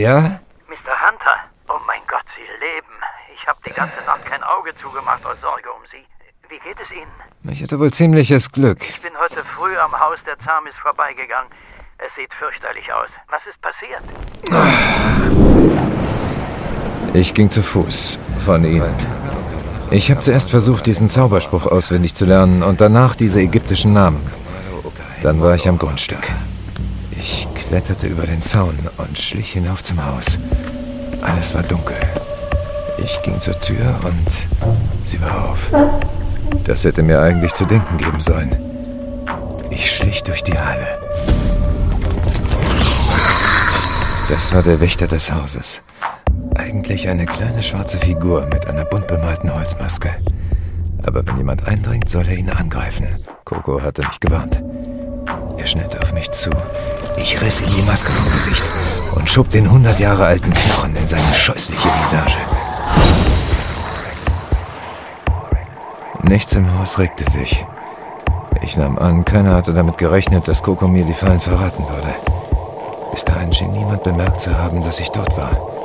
Ja? Mr. Hunter, oh mein Gott, Sie leben. Ich habe die ganze Nacht kein Auge zugemacht aus Sorge um Sie. Wie geht es Ihnen? Ich hatte wohl ziemliches Glück. Ich bin heute früh am Haus der Zamis vorbeigegangen. Es sieht fürchterlich aus. Was ist passiert? Ich ging zu Fuß von ihnen. Ich habe zuerst versucht, diesen Zauberspruch auswendig zu lernen und danach diese ägyptischen Namen. Dann war ich am Grundstück. Ich kletterte über den Zaun und schlich hinauf zum Haus. Alles war dunkel. Ich ging zur Tür und sie war auf. Das hätte mir eigentlich zu denken geben sollen. Ich schlich durch die Halle. Das war der Wächter des Hauses. Eigentlich eine kleine schwarze Figur mit einer bunt bemalten Holzmaske. Aber wenn jemand eindringt, soll er ihn angreifen. Coco hatte mich gewarnt. Er schnellte auf mich zu. Ich riss ihm die Maske vom Gesicht und schob den 100 Jahre alten Knochen in seine scheußliche Visage. Nichts im Haus regte sich. Ich nahm an, keiner hatte damit gerechnet, dass Coco mir die Fallen verraten würde. Bis dahin schien niemand bemerkt zu haben, dass ich dort war.